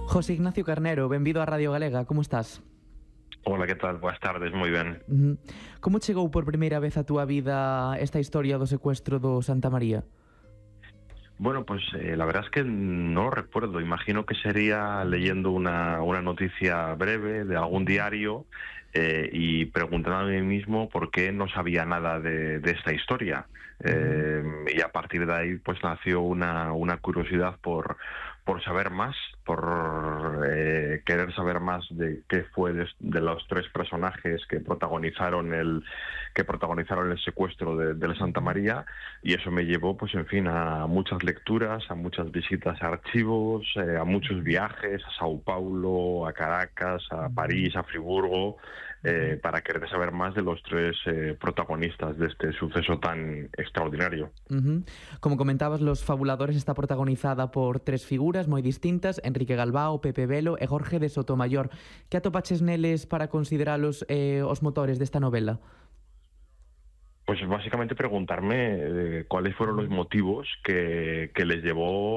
José Ignacio Carnero, benvido a Radio Galega, como estás? Hola, que tal? Boas tardes, moi ben. Como chegou por primeira vez a túa vida esta historia do secuestro do Santa María? Bueno, pues la verdad es que no lo recuerdo. Imagino que sería leyendo una noticia breve de algún diario y preguntando a mí mismo por qué no sabía nada de esta historia. Y a partir de ahí pues nació una curiosidad por saber más, por querer saber más de qué fue de los tres personajes que protagonizaron el secuestro del Santa María, y eso me llevó, pues en fin, a muchas lecturas, a muchas visitas a archivos, a muchos viajes a Sao Paulo, a Caracas, a París, a Friburgo, para querer saber más de los tres protagonistas de este suceso tan extraordinario. Como comentabas, Los Fabuladores está protagonizada por tres figuras moi distintas: Enrique Galbao, Pepe Velo e Jorge de Sotomayor. Que atopaches neles para consideralos os motores desta novela? Pues básicamente preguntarme cuáles fueron los motivos que les llevó